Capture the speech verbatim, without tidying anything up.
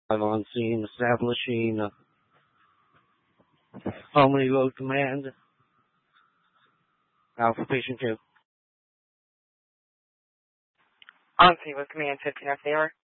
I'm on scene establishing uh, Harmony Road Command. Alpha Patient two. On scene with Command fifteen F, they are.